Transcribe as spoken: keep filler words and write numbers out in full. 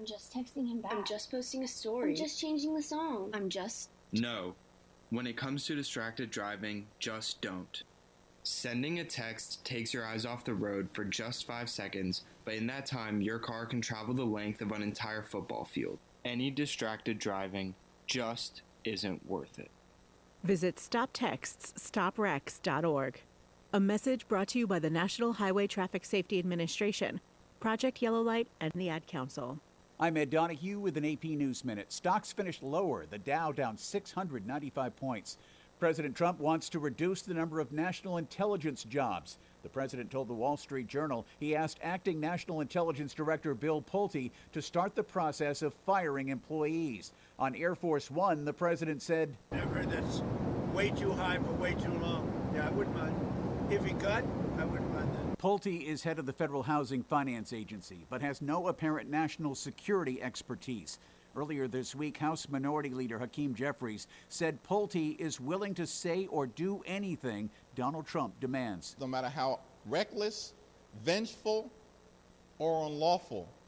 I'm just texting him back. I'm just posting a story. I'm just changing the song. I'm just... No. When it comes to distracted driving, just don't. Sending a text takes your eyes off the road for just five seconds, but in that time, your car can travel the length of an entire football field. Any distracted driving just isn't worth it. Visit stop texts stop wrecks dot org. A message brought to you by the National Highway Traffic Safety Administration, Project Yellow Light, and the Ad Council. I'm Ed Donahue with an A P News Minute. Stocks finished lower, the Dow down six hundred ninety-five points. President Trump wants to reduce the number of national intelligence jobs. The president told the Wall Street Journal he asked acting National Intelligence Director Bill Pulte to start the process of firing employees. On Air Force One, the president said, I've heard that's way too high for way too long. Yeah, I wouldn't mind. If he cut, I wouldn't mind that. Pulte is head of the Federal Housing Finance Agency, but has no apparent national security expertise. Earlier this week, House Minority Leader Hakeem Jeffries said Pulte is willing to say or do anything Donald Trump demands. No matter how reckless, vengeful, or unlawful